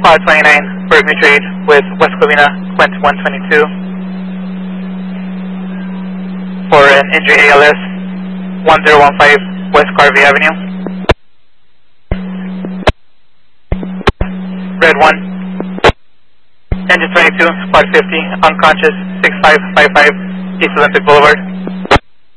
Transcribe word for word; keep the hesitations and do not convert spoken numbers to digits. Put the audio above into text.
Quad twenty-nine, Berkeley Trade with West Covina, Quint one twenty-two. For an injury A L S, one zero one five West Carvey Avenue. Red one, engine twenty-two, Squad fifty, unconscious, six five five five, East Olympic Boulevard.